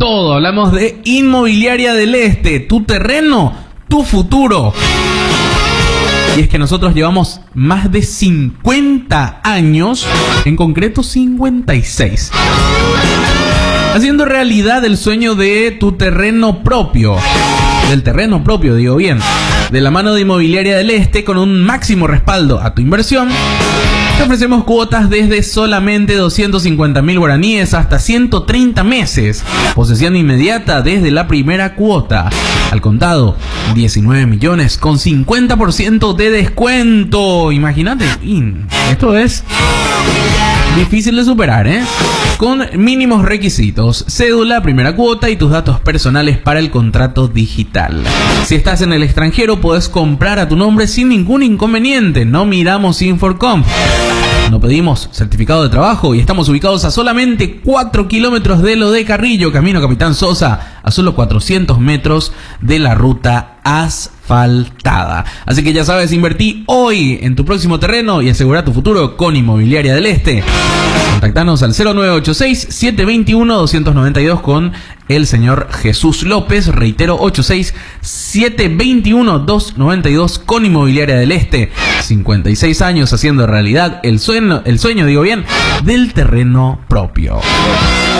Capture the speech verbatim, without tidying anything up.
todo. Hablamos de Inmobiliaria del Este, tu terreno, tu futuro. Y es que nosotros llevamos más de cincuenta años, en concreto cincuenta y seis, haciendo realidad el sueño de tu terreno propio. Del terreno propio, digo bien. De la mano de Inmobiliaria del Este, con un máximo respaldo a tu inversión, te ofrecemos cuotas desde solamente doscientos cincuenta mil guaraníes hasta ciento treinta meses. Posesión inmediata desde la primera cuota. Al contado, diecinueve millones con cincuenta por ciento de descuento. Imagínate, esto es difícil de superar, ¿eh? Con mínimos requisitos: cédula, primera cuota y tus datos personales para el contrato digital. Si estás en el extranjero, podés comprar a tu nombre sin ningún inconveniente. No miramos Inforcom, no pedimos certificado de trabajo y estamos ubicados a solamente cuatro kilómetros de lo de Carrillo, camino Capitán Sosa, a solo cuatrocientos metros de la ruta asfaltada. Así que ya sabes, invertí hoy en tu próximo terreno y asegura tu futuro con Inmobiliaria del Este. Contactanos al cero nueve ocho seis, siete dos uno, dos nueve dos con el señor Jesús López. Reitero, ocho seis, siete dos uno, dos nueve dos con Inmobiliaria del Este. cincuenta y seis años haciendo realidad el sueño, el sueño, digo bien, del terreno propio.